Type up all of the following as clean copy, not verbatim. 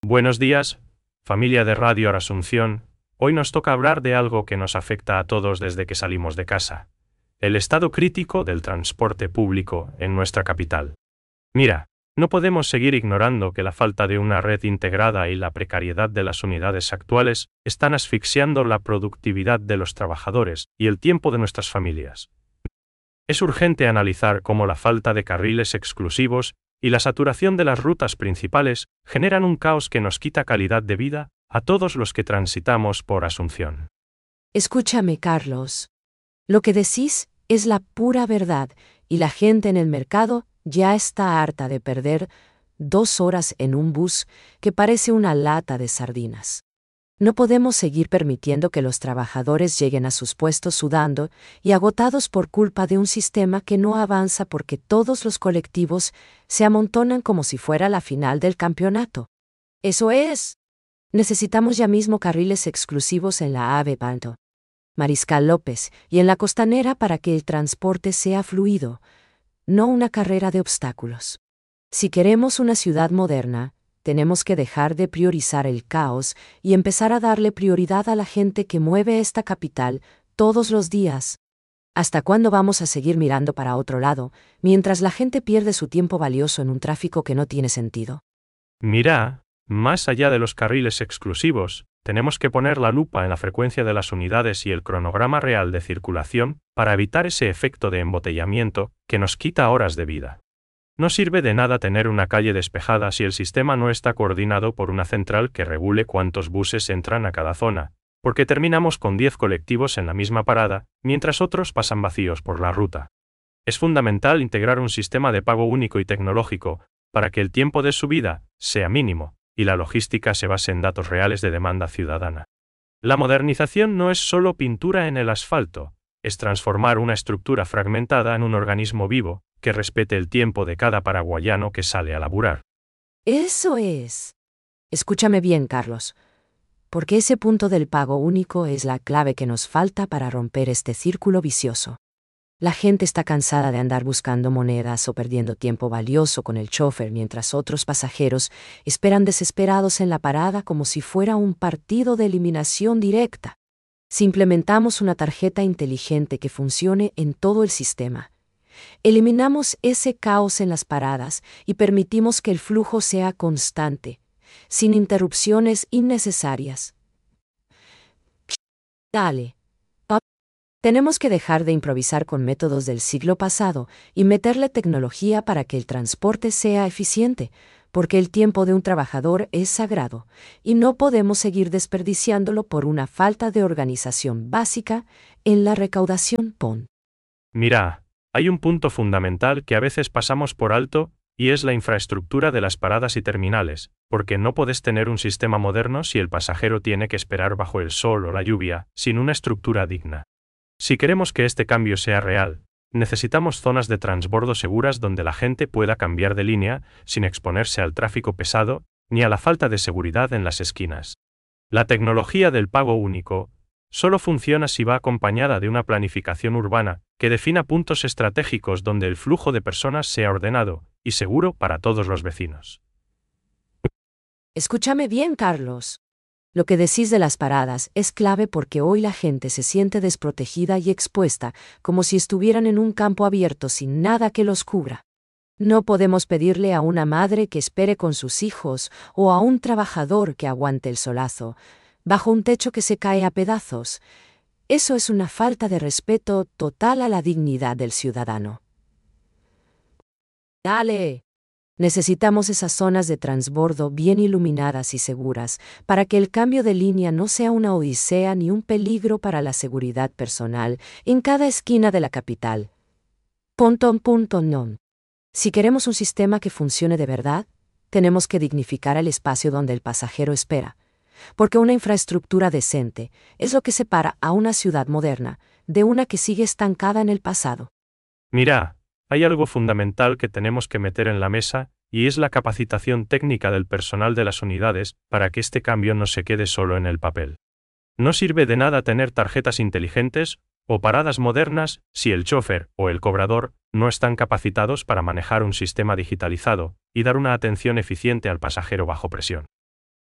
Buenos días, familia de Radio Asunción. Hoy nos toca hablar de algo que nos afecta a todos desde que salimos de casa: el estado crítico del transporte público en nuestra capital. Mira, no podemos seguir ignorando que la falta de una red integrada y la precariedad de las unidades actuales están asfixiando la productividad de los trabajadores y el tiempo de nuestras familias. Es urgente analizar cómo la falta de carriles exclusivos y la saturación de las rutas principales generan un caos que nos quita calidad de vida a todos los que transitamos por Asunción. Escúchame, Carlos. Lo que decís es la pura verdad, y la gente en el mercado ya está harta de perder 2 horas en un bus que parece una lata de sardinas. No podemos seguir permitiendo que los trabajadores lleguen a sus puestos sudando y agotados por culpa de un sistema que no avanza porque todos los colectivos se amontonan como si fuera la final del campeonato. Eso es. Necesitamos ya mismo carriles exclusivos en la AVE Banto, Mariscal López y en la Costanera para que el transporte sea fluido, no una carrera de obstáculos. Si queremos una ciudad moderna, tenemos que dejar de priorizar el caos y empezar a darle prioridad a la gente que mueve esta capital todos los días. ¿Hasta cuándo vamos a seguir mirando para otro lado, mientras la gente pierde su tiempo valioso en un tráfico que no tiene sentido? Mira, más allá de los carriles exclusivos, tenemos que poner la lupa en la frecuencia de las unidades y el cronograma real de circulación para evitar ese efecto de embotellamiento que nos quita horas de vida. No sirve de nada tener una calle despejada si el sistema no está coordinado por una central que regule cuántos buses entran a cada zona, porque terminamos con 10 colectivos en la misma parada, mientras otros pasan vacíos por la ruta. Es fundamental integrar un sistema de pago único y tecnológico para que el tiempo de subida sea mínimo y la logística se base en datos reales de demanda ciudadana. La modernización no es solo pintura en el asfalto, es transformar una estructura fragmentada en un organismo vivo que respete el tiempo de cada paraguayano que sale a laburar. Eso es. Escúchame bien, Carlos, porque ese punto del pago único es la clave que nos falta para romper este círculo vicioso. La gente está cansada de andar buscando monedas o perdiendo tiempo valioso con el chofer mientras otros pasajeros esperan desesperados en la parada como si fuera un partido de eliminación directa. Si implementamos una tarjeta inteligente que funcione en todo el sistema, eliminamos ese caos en las paradas y permitimos que el flujo sea constante, sin interrupciones innecesarias. Dale. Tenemos que dejar de improvisar con métodos del siglo pasado y meterle tecnología para que el transporte sea eficiente, porque el tiempo de un trabajador es sagrado y no podemos seguir desperdiciándolo por una falta de organización básica en la recaudación PON. Mira, hay un punto fundamental que a veces pasamos por alto, y es la infraestructura de las paradas y terminales, porque no puedes tener un sistema moderno si el pasajero tiene que esperar bajo el sol o la lluvia, sin una estructura digna. Si queremos que este cambio sea real, necesitamos zonas de transbordo seguras donde la gente pueda cambiar de línea sin exponerse al tráfico pesado ni a la falta de seguridad en las esquinas. La tecnología del pago único solo funciona si va acompañada de una planificación urbana que defina puntos estratégicos donde el flujo de personas sea ordenado y seguro para todos los vecinos. Escúchame bien, Carlos. Lo que decís de las paradas es clave porque hoy la gente se siente desprotegida y expuesta, como si estuvieran en un campo abierto sin nada que los cubra. No podemos pedirle a una madre que espere con sus hijos o a un trabajador que aguante el solazo, bajo un techo que se cae a pedazos. Eso es una falta de respeto total a la dignidad del ciudadano. ¡Dale! Necesitamos esas zonas de transbordo bien iluminadas y seguras para que el cambio de línea no sea una odisea ni un peligro para la seguridad personal en cada esquina de la capital. No. Si queremos un sistema que funcione de verdad, tenemos que dignificar el espacio donde el pasajero espera, porque una infraestructura decente es lo que separa a una ciudad moderna de una que sigue estancada en el pasado. Mira, hay algo fundamental que tenemos que meter en la mesa, y es la capacitación técnica del personal de las unidades para que este cambio no se quede solo en el papel. No sirve de nada tener tarjetas inteligentes o paradas modernas si el chofer o el cobrador no están capacitados para manejar un sistema digitalizado y dar una atención eficiente al pasajero bajo presión.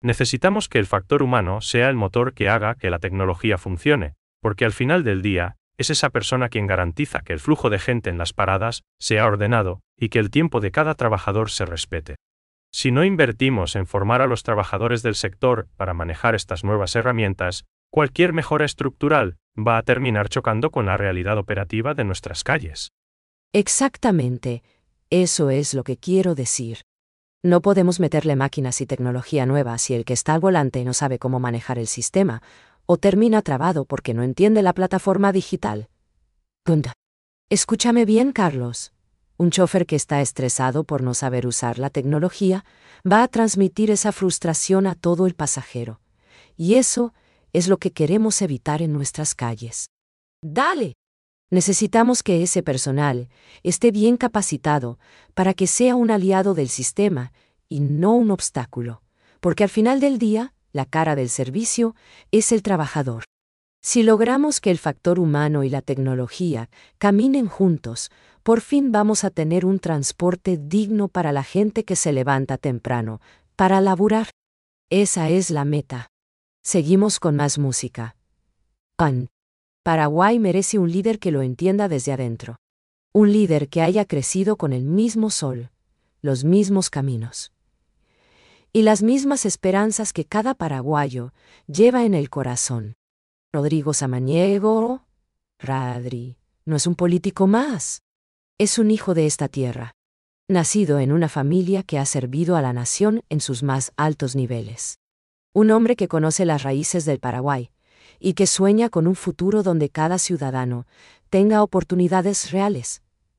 Necesitamos que el factor humano sea el motor que haga que la tecnología funcione, porque al final del día, es esa persona quien garantiza que el flujo de gente en las paradas sea ordenado y que el tiempo de cada trabajador se respete. Si no invertimos en formar a los trabajadores del sector para manejar estas nuevas herramientas, cualquier mejora estructural va a terminar chocando con la realidad operativa de nuestras calles. Exactamente, eso es lo que quiero decir. No podemos meterle máquinas y tecnología nueva si el que está al volante no sabe cómo manejar el sistema, o termina trabado porque no entiende la plataforma digital. Gunda. Escúchame bien, Carlos. Un chofer que está estresado por no saber usar la tecnología va a transmitir esa frustración a todo el pasajero. Y eso es lo que queremos evitar en nuestras calles. ¡Dale! Necesitamos que ese personal esté bien capacitado para que sea un aliado del sistema y no un obstáculo, porque al final del día, la cara del servicio es el trabajador. Si logramos que el factor humano y la tecnología caminen juntos, por fin vamos a tener un transporte digno para la gente que se levanta temprano, para laburar. Esa es la meta. Seguimos con más música. Paraguay merece un líder que lo entienda desde adentro. Un líder que haya crecido con el mismo sol, los mismos caminos y las mismas esperanzas que cada paraguayo lleva en el corazón. Rodrigo Samaniego, Radri, no es un político más. Es un hijo de esta tierra, nacido en una familia que ha servido a la nación en sus más altos niveles. Un hombre que conoce las raíces del Paraguay y que sueña con un futuro donde cada ciudadano tenga oportunidades reales.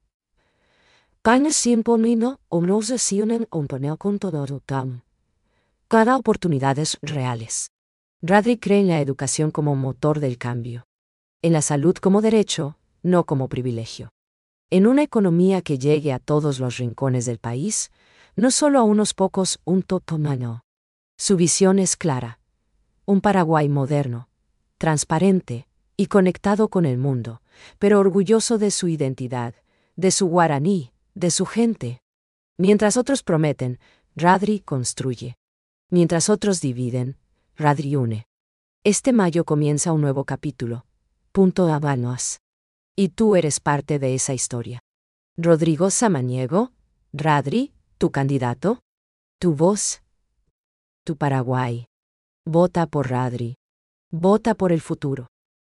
Cada oportunidades reales. Radri cree en la educación como motor del cambio. En la salud como derecho, no como privilegio. En una economía que llegue a todos los rincones del país, no solo a unos pocos, un totomano. Su visión es clara. Un Paraguay moderno, transparente y conectado con el mundo, pero orgulloso de su identidad, de su guaraní, de su gente. Mientras otros prometen, Radri construye. Mientras otros dividen, Radri une. Este mayo comienza un nuevo capítulo. Punto Habanos. Y tú eres parte de esa historia. Rodrigo Samaniego, Radri, tu candidato, tu voz, tu Paraguay. Vota por Radri. Vota por el futuro.